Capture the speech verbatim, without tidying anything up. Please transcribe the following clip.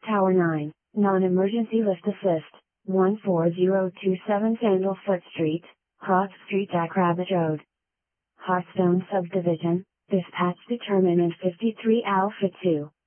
Tower nine, Non-Emergency Lift Assist, one four zero two seven Sandalfoot Street, Hot Street, Jackrabbit Road. Hearthstone Subdivision, Dispatch Determinant fifty-three Alpha two.